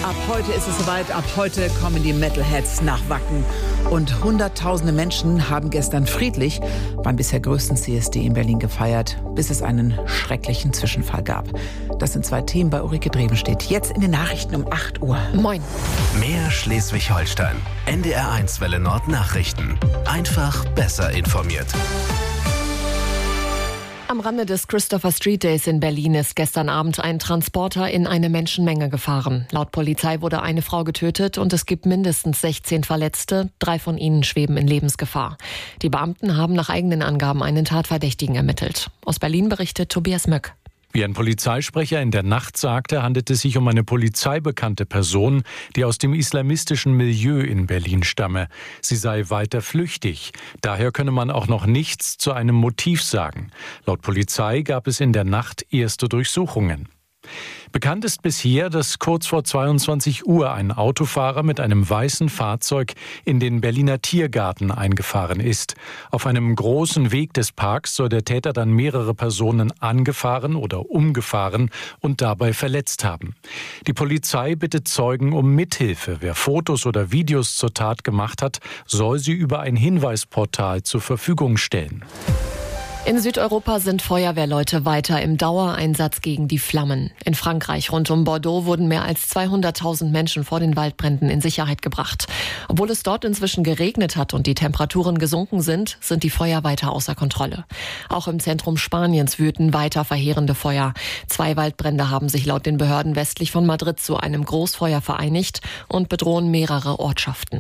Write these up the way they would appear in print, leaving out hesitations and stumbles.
Ab heute ist es soweit, ab heute kommen die Metalheads nach Wacken. Und Hunderttausende Menschen haben gestern friedlich beim bisher größten CSD in Berlin gefeiert, bis es einen schrecklichen Zwischenfall gab. Das sind zwei Themen bei Ulrike Drevenstedt. Jetzt in den Nachrichten um 8 Uhr. Moin. Mehr Schleswig-Holstein. NDR1 Welle Nord Nachrichten. Einfach besser informiert. Am Rande des Christopher Street Days in Berlin ist gestern Abend ein Transporter in eine Menschenmenge gefahren. Laut Polizei wurde eine Frau getötet und es gibt mindestens 16 Verletzte. 3 von ihnen schweben in Lebensgefahr. Die Beamten haben nach eigenen Angaben einen Tatverdächtigen ermittelt. Aus Berlin berichtet Tobias Möck. Wie ein Polizeisprecher in der Nacht sagte, handelt es sich um eine polizeibekannte Person, die aus dem islamistischen Milieu in Berlin stamme. Sie sei weiter flüchtig. Daher könne man auch noch nichts zu einem Motiv sagen. Laut Polizei gab es in der Nacht erste Durchsuchungen. Bekannt ist bisher, dass kurz vor 22 Uhr ein Autofahrer mit einem weißen Fahrzeug in den Berliner Tiergarten eingefahren ist. Auf einem großen Weg des Parks soll der Täter dann mehrere Personen angefahren oder umgefahren und dabei verletzt haben. Die Polizei bittet Zeugen um Mithilfe. Wer Fotos oder Videos zur Tat gemacht hat, soll sie über ein Hinweisportal zur Verfügung stellen. In Südeuropa sind Feuerwehrleute weiter im Dauereinsatz gegen die Flammen. In Frankreich rund um Bordeaux wurden mehr als 200.000 Menschen vor den Waldbränden in Sicherheit gebracht. Obwohl es dort inzwischen geregnet hat und die Temperaturen gesunken sind die Feuer weiter außer Kontrolle. Auch im Zentrum Spaniens wüten weiter verheerende Feuer. 2 Waldbrände haben sich laut den Behörden westlich von Madrid zu einem Großfeuer vereinigt und bedrohen mehrere Ortschaften.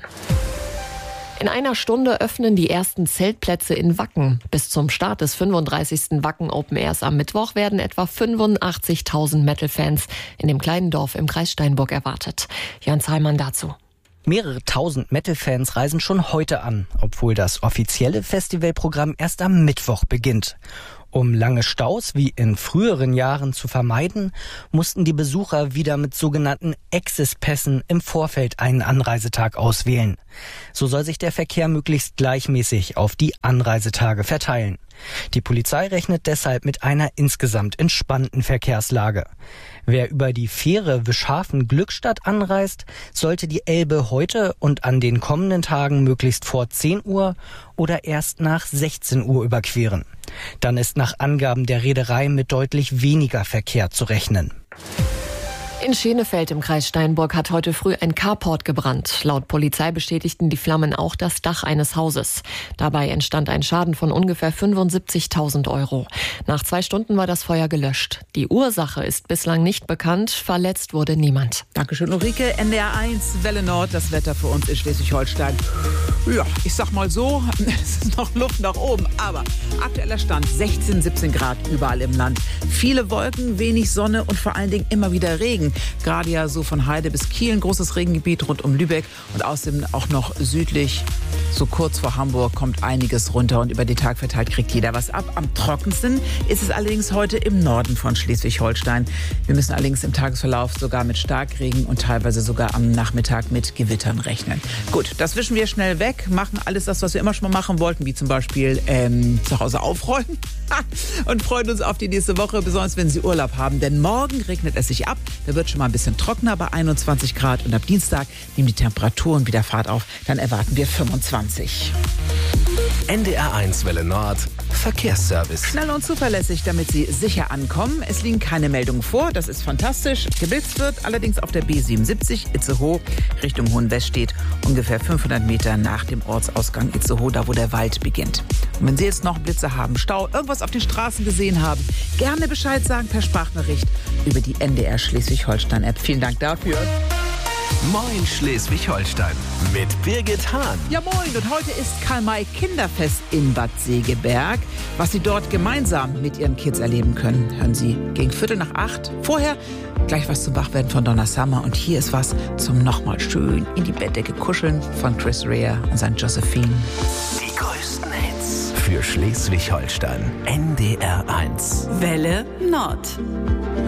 In einer Stunde öffnen die ersten Zeltplätze in Wacken. Bis zum Start des 35. Wacken Open Airs am Mittwoch werden etwa 85.000 Metal-Fans in dem kleinen Dorf im Kreis Steinburg erwartet. Jan Zalman dazu. Mehrere tausend Metal-Fans reisen schon heute an, obwohl das offizielle Festivalprogramm erst am Mittwoch beginnt. Um lange Staus wie in früheren Jahren zu vermeiden, mussten die Besucher wieder mit sogenannten Access-Pässen im Vorfeld einen Anreisetag auswählen. So soll sich der Verkehr möglichst gleichmäßig auf die Anreisetage verteilen. Die Polizei rechnet deshalb mit einer insgesamt entspannten Verkehrslage. Wer über die Fähre Wischhafen-Glückstadt anreist, sollte die Elbe heute und an den kommenden Tagen möglichst vor 10 Uhr oder erst nach 16 Uhr überqueren. Dann ist nach Angaben der Reederei mit deutlich weniger Verkehr zu rechnen. In Schenefeld im Kreis Steinburg hat heute früh ein Carport gebrannt. Laut Polizei bestätigten die Flammen auch das Dach eines Hauses. Dabei entstand ein Schaden von ungefähr 75.000 €. Nach 2 Stunden war das Feuer gelöscht. Die Ursache ist bislang nicht bekannt. Verletzt wurde niemand. Dankeschön, Ulrike. NDR1 Welle Nord, das Wetter für uns in Schleswig-Holstein. Ja, ich sag mal so, es ist noch Luft nach oben. Aber aktueller Stand 16, 17 Grad überall im Land. Viele Wolken, wenig Sonne und vor allen Dingen immer wieder Regen. Gerade ja so von Heide bis Kiel, ein großes Regengebiet rund um Lübeck und außerdem auch noch südlich, so kurz vor Hamburg, kommt einiges runter und über den Tag verteilt kriegt jeder was ab. Am trockensten ist es allerdings heute im Norden von Schleswig-Holstein. Wir müssen allerdings im Tagesverlauf sogar mit Starkregen und teilweise sogar am Nachmittag mit Gewittern rechnen. Gut, das wischen wir schnell weg, machen alles das, was wir immer schon mal machen wollten, wie zum Beispiel zu Hause aufräumen und freuen uns auf die nächste Woche, besonders wenn Sie Urlaub haben, denn morgen regnet es sich ab. Da wird schon mal ein bisschen trockener bei 21 Grad und ab Dienstag nehmen die Temperaturen wieder Fahrt auf. Dann erwarten wir 25. NDR1 Welle Nord Verkehrsservice. Schnell und zuverlässig, damit Sie sicher ankommen. Es liegen keine Meldungen vor, das ist fantastisch. Geblitzt wird allerdings auf der B77 Itzehoe Richtung Hohenwestedt, ungefähr 500 Meter nach dem Ortsausgang Itzehoe, da wo der Wald beginnt. Und wenn Sie jetzt noch Blitze haben, Stau, irgendwas auf den Straßen gesehen haben, gerne Bescheid sagen per Sprachnachricht über die NDR Schleswig-Holstein-App. Vielen Dank dafür. Moin Schleswig-Holstein mit Birgit Hahn. Ja moin, und heute ist Karl-May-Kinderfest in Bad Segeberg. Was Sie dort gemeinsam mit Ihren Kids erleben können, hören Sie gegen 7:45. Vorher gleich was zum Wachwerden von Donna Summer. Und hier ist was zum nochmal schön in die Bettdecke kuscheln von Chris Rea und St. Josephine. Die größten Hits für Schleswig-Holstein. NDR1 Welle Nord.